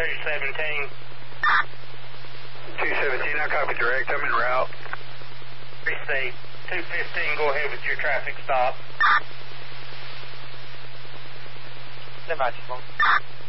217. 217, I copy direct. I'm en route. Received. 215, go ahead with your traffic stop. Le máximo.